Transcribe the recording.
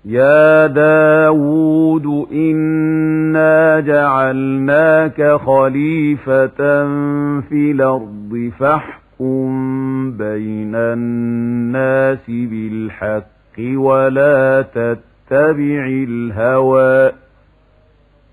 يا داود إنا جعلناك خليفة في الأرض فاحكم بين الناس بالحق ولا تتبع الهوى